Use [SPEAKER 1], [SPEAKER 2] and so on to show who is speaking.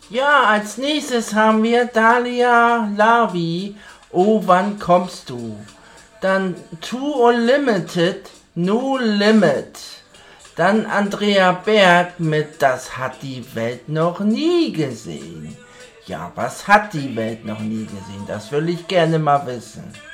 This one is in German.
[SPEAKER 1] Ja, als nächstes haben wir Dalia Lavi. Oh, wann kommst du? Dann Too Unlimited, No Limit. Dann Andrea Berg mit Das hat die Welt noch nie gesehen. Ja, was hat die Welt noch nie gesehen? Das will ich gerne mal wissen.